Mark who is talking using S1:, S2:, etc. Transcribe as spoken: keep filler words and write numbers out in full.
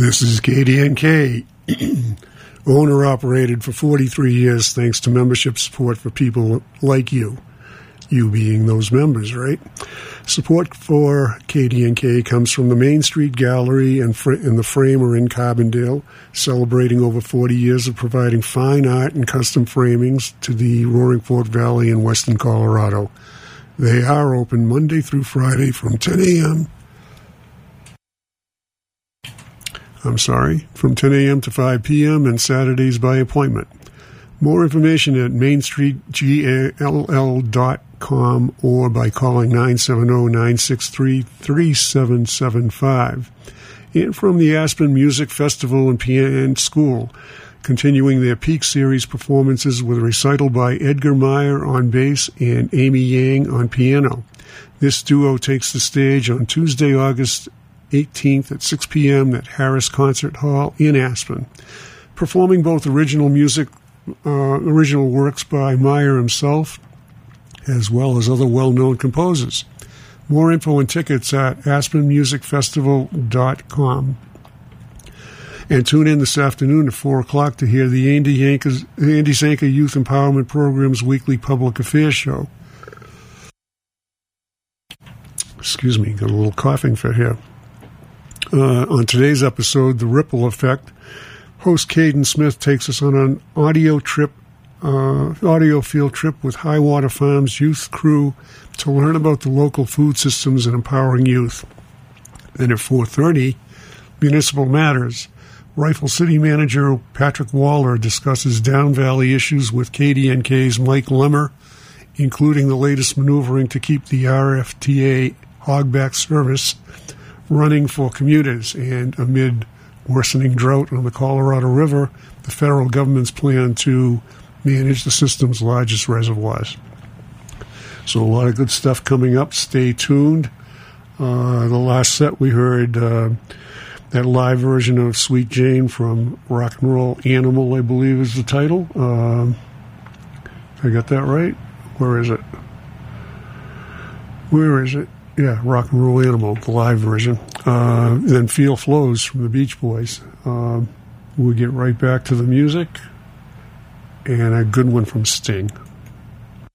S1: This is K D N K, owner-operated for forty-three years thanks to membership support for people like you. You being those members, right? Support for K D N K comes from the Main Street Gallery and, fr- and the Framer in Carbondale, celebrating over forty years of providing fine art and custom framings to the Roaring Fork Valley in western Colorado. They are open Monday through Friday from ten a.m. I'm sorry, from ten a.m. to five p.m. and Saturdays by appointment. More information at main street gall dot com or by calling nine seven zero, nine six three, three seven seven five. And from the Aspen Music Festival and Piano School, continuing their Peak Series performances with a recital by Edgar Meyer on bass and Amy Yang on piano. This duo takes the stage on Tuesday, August eighteenth at six p.m. at Harris Concert Hall in Aspen, performing both original music, uh, original works by Meyer himself, as well as other well-known composers. More info and tickets at aspen music festival dot com. And tune in this afternoon at four o'clock to hear the Andy, Yankers, Andy Zanka Youth Empowerment Program's weekly public affairs show. Excuse me, got a little coughing fit here. Uh, on today's episode, The Ripple Effect, host Caden Smith takes us on an audio trip, uh, audio field trip with Highwater Farms youth crew to learn about the local food systems and empowering youth. Then at four thirty, Municipal Matters, Rifle City Manager Patrick Waller discusses Down Valley issues with K D N K's Mike Lemmer, including the latest maneuvering to keep the R F T A hogback service running for commuters, and amid worsening drought on the Colorado River, the federal government's plan to manage the system's largest reservoirs. So a lot of good stuff coming up. Stay tuned. Uh, the last set we heard uh, that live version of Sweet Jane from Rock and Roll Animal, I believe is the title. Um, I got that right? Where is it? Where is it? Yeah, Rock and Roll Animal, the live version. Uh, and then Feel Flows from the Beach Boys. Uh, we'll get right back to the music. And a good one from Sting.